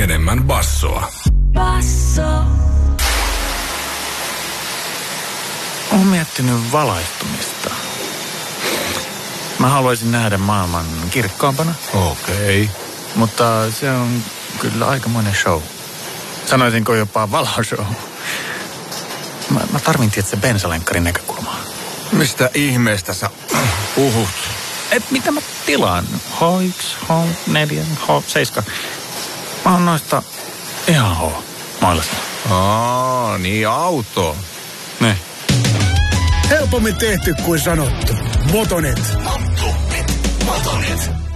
enemmän bassoa. Basso. Olen miettinyt valaistumista. Mä haluaisin nähdä maailman kirkkaampana. Okei. Mutta se on kyllä aikamoinen show. Sanoisinko jopa valoshow. Mä tarvin tietysti bensalenkkarin näkökulmaa. Mistä ihmeestä sä puhut? Mitä mä tilaan? H1, H4, H7. Mä oon noista ihan H-mailasta. Niin auto. Ne. Helpommin tehty kuin sanottu. Motonet. Motonet.